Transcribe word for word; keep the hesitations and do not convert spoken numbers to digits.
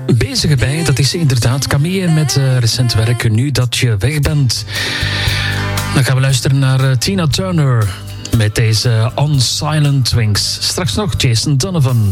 bezig bij. Dat is inderdaad Camille met uh, recent werk Nu dat je weg bent. Dan gaan we luisteren naar uh, Tina Turner met deze On Silent Wings. Straks nog Jason Donovan.